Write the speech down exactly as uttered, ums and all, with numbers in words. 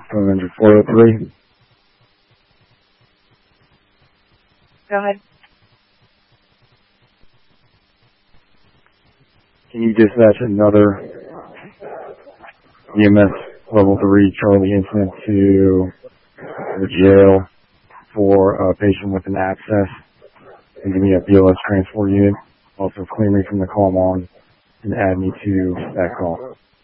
seven hundred four oh three. Go ahead. Can you dispatch another E M S level three Charlie incident to the jail for a patient with an abscess and give me a B L S transport unit? Also clear me from the call on and add me to that call.